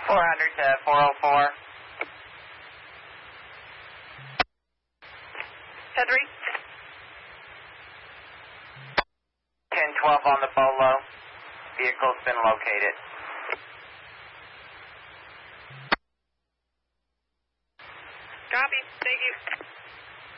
400 to 404. 10-3. 1012 on the Bolo. Vehicle's been located. Copy. Thank you.